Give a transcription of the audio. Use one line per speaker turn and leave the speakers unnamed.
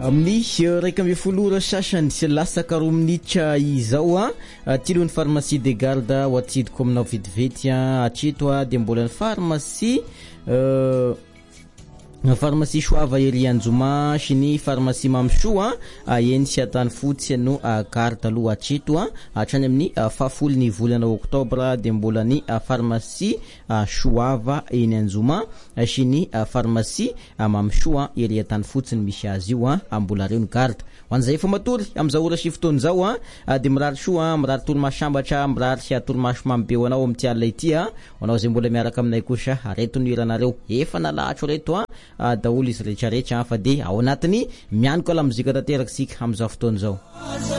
Amin'ny raika amby folo sasany sy lasaka roa minitra izao tilo ny pharmacie de garde ho atsidiko aminao vetivety atreto dia mbola ny pharmacie pharmacie Soava ery Anjoma sy ny pharmacie Mamsoa eny sy atany fotsy no carte aloha atreto hatrany amin'ny fafolo ny volana oktobra dia mbola ny pharmacie Soava eny Anjoma sy ny pharmacie Mamsoa ery atany fotsy misy azy io mbola reo ny carte wanzay fa matory amizao ora sy fotoana zao dia mirary soa mirary tolomasambatra mirary sy tolomaso mambe anao amin'ny tiala ity anao zay mbola miaraka aminay kosa reto ny iranareo efa nalahatro reto daholo izy rehetrarehetra fa dia ao anatiny mianiko la muzika tanteraka sika amizao fotoana zao